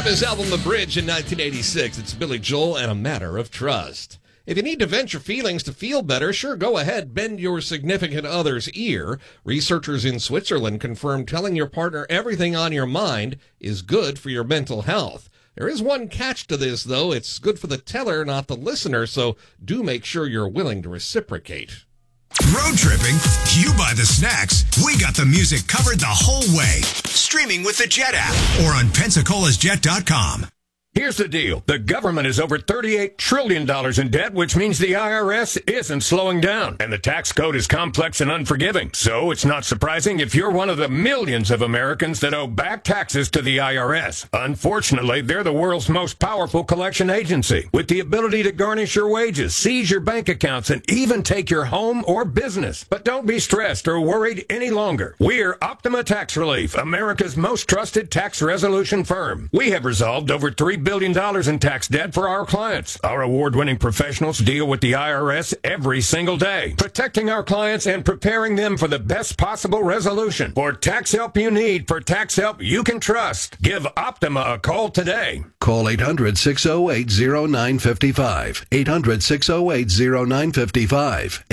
From his album The Bridge in 1986, it's Billy Joel and A Matter of Trust. If you need to vent your feelings to feel better, sure, go ahead, bend your significant other's ear. Researchers in Switzerland confirm telling your partner everything on your mind is good for your mental health. There is one catch to this, though. It's good for the teller, not the listener, so do make sure you're willing to reciprocate. Road tripping? You buy the snacks. We got the music covered the whole way. Streaming with the Jet app or on PensacolaSjet.com. Here's the deal. The government is over $38 trillion in debt, which means the IRS isn't slowing down. And the tax code is complex and unforgiving. So it's not surprising if you're one of the millions of Americans that owe back taxes to the IRS. Unfortunately, they're the world's most powerful collection agency, with the ability to garnish your wages, seize your bank accounts, and even take your home or business. But don't be stressed or worried any longer. We're Optima Tax Relief, America's most trusted tax resolution firm. We have resolved over $3 billion in tax debt for our clients. Our award-winning professionals deal with the IRS every single day, protecting our clients and preparing them for the best possible resolution. For tax help you need, for tax help you can trust, give Optima a call today. Call 800-608-0955. 800-608-0955.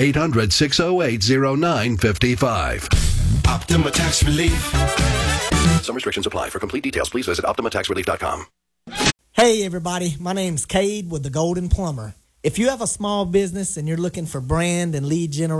800-608-0955. Optima Tax Relief. Some restrictions apply. For complete details, please visit OptimaTaxRelief.com. Hey everybody, my name's Cade with the Golden Plumber. If you have a small business and you're looking for brand and lead generation,